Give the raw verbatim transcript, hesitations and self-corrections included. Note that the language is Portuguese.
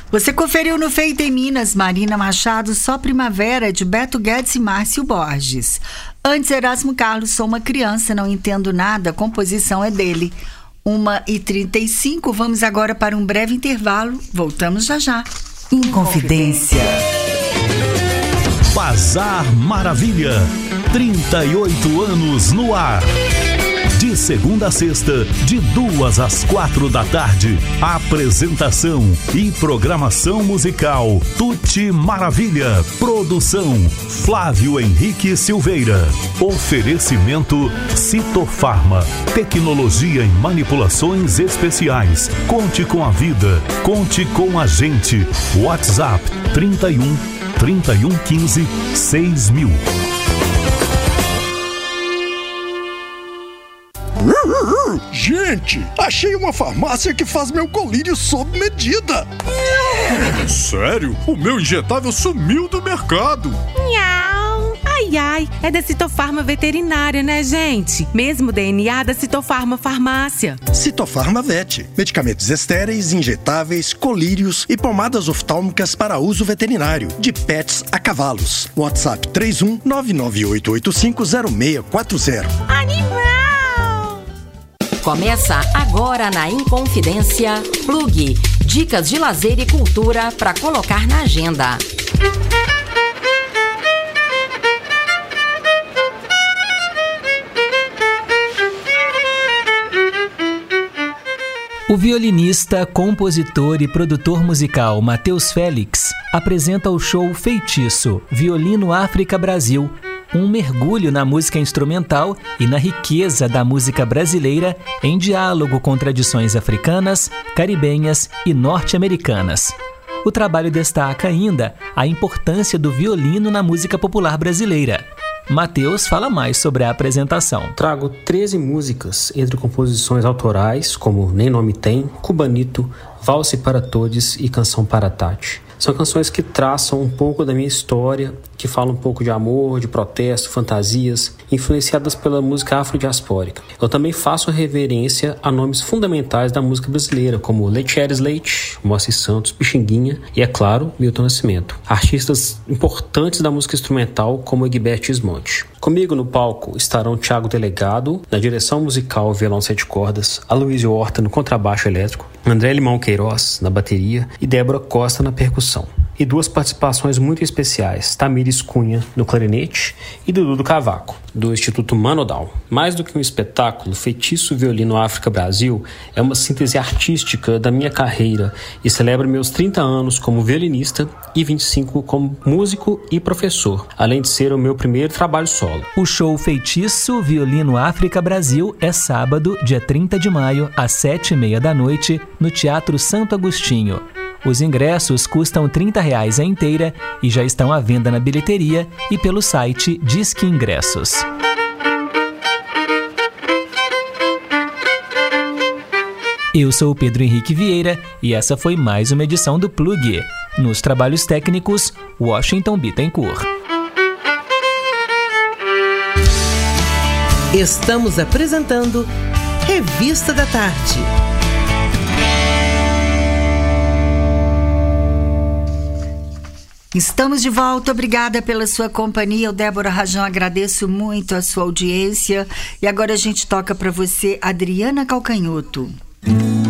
Você conferiu no Feita em Minas, Marina Machado, Só Primavera, de Beto Guedes e Márcio Borges. Antes, Erasmo Carlos, Sou uma Criança, Não Entendo Nada, a composição é dele. uma e trinta e cinco, vamos agora para um breve intervalo. Voltamos já já. Inconfidência. Bazar Maravilha, trinta e oito anos no ar. De segunda a sexta, de duas às quatro da tarde. Apresentação e programação musical Tuti Maravilha. Produção Flávio Henrique Silveira. Oferecimento Citofarma. Tecnologia em manipulações especiais. Conte com a vida. Conte com a gente. WhatsApp trinta e um, trinta e um, quinze, seis mil. Gente, achei uma farmácia que faz meu colírio sob medida. Sério? O meu injetável sumiu do mercado. Nhau. Ai, ai, é da Citofarma Veterinária, né, gente? Mesmo D N A da Citofarma Farmácia. Citofarma Vet. Medicamentos estéreis, injetáveis, colírios e pomadas oftálmicas para uso veterinário. De pets a cavalos. WhatsApp três um nove nove oito oito cinco zero seis quatro zero. Animal! Começa agora na Inconfidência Plug. Dicas de lazer e cultura para colocar na agenda. O violinista, compositor e produtor musical Matheus Félix apresenta o show Feitiço, Violino África Brasil, um mergulho na música instrumental e na riqueza da música brasileira em diálogo com tradições africanas, caribenhas e norte-americanas. O trabalho destaca ainda a importância do violino na música popular brasileira. Matheus fala mais sobre a apresentação. Trago treze músicas, entre composições autorais, como Nem Nome Tem, Cubanito, Valse para Todos e Canção para Tati. São canções que traçam um pouco da minha história, que falam um pouco de amor, de protesto, fantasias, influenciadas pela música afrodiaspórica. Eu também faço reverência a nomes fundamentais da música brasileira, como Letieres Leite, Moacir Santos, Pixinguinha e, é claro, Milton Nascimento. Artistas importantes da música instrumental, como Egberto Gismonti. Comigo no palco estarão Thiago Delegado, na direção musical violão sete cordas, Aloysio Horta no contrabaixo elétrico, André Limão Queiroz na bateria e Débora Costa na percussão. E duas participações muito especiais, Tamires Cunha no clarinete e Dudu do Cavaco, do Instituto Manodal. Mais do que um espetáculo, Feitiço Violino África Brasil é uma síntese artística da minha carreira e celebra meus trinta anos como violinista e vinte e cinco como músico e professor, além de ser o meu primeiro trabalho solo. O show Feitiço Violino África Brasil é sábado, dia trinta de maio, às sete e meia da noite, no Teatro Santo Agostinho. Os ingressos custam trinta reais a inteira e já estão à venda na bilheteria e pelo site Disque Ingressos. Eu sou o Pedro Henrique Vieira e essa foi mais uma edição do Plug. Nos trabalhos técnicos, Washington Bittencourt. Estamos apresentando Revista da Tarde. Estamos de volta, obrigada pela sua companhia. Eu, Débora Rajão, agradeço muito a sua audiência. E agora a gente toca para você Adriana Calcanhoto.